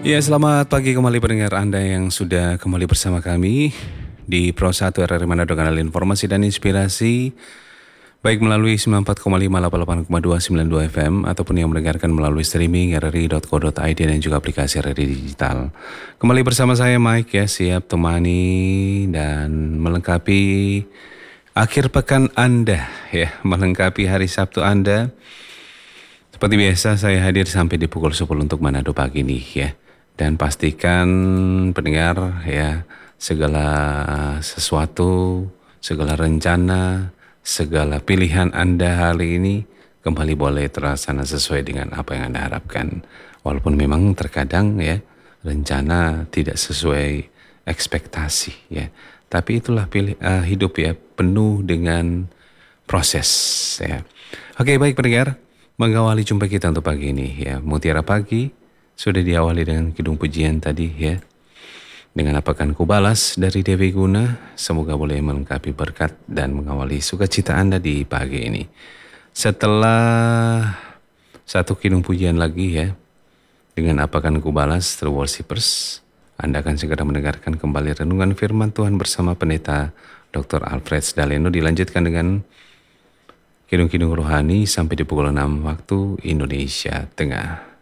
Ya, selamat pagi kembali pendengar Anda yang sudah kembali bersama kami di Pro 1 RRI Manado, kanal informasi dan inspirasi, baik melalui 94,5, 88,2, 92 FM, ataupun yang mendengarkan melalui streaming rri.co.id dan juga aplikasi RRI Digital. Kembali bersama saya Mike ya, siap temani dan melengkapi akhir pekan Anda ya, melengkapi hari Sabtu Anda. Seperti biasa saya hadir sampai di pukul 10 untuk Manado pagi nih ya. Dan pastikan pendengar ya, segala sesuatu, segala rencana, segala pilihan Anda hari ini kembali boleh terlaksana sesuai dengan apa yang Anda harapkan. Walaupun memang terkadang ya rencana tidak sesuai ekspektasi ya. Tapi itulah hidup ya, penuh dengan proses ya. Oke, baik pendengar, mengawali jumpa kita untuk pagi ini ya. Mutiara Pagi sudah diawali dengan kidung pujian tadi ya. Dengan apakan ku balas dari Dewi Guna, semoga boleh melengkapi berkat dan mengawali sukacita Anda di pagi ini. Setelah satu kidung pujian lagi ya, dengan apakan ku balas True Worshippers, Anda akan segera mendengarkan kembali renungan firman Tuhan bersama Pendeta Dr. Alfred Daleno, dilanjutkan dengan kidung-kidung rohani sampai di pukul 6 waktu Indonesia Tengah.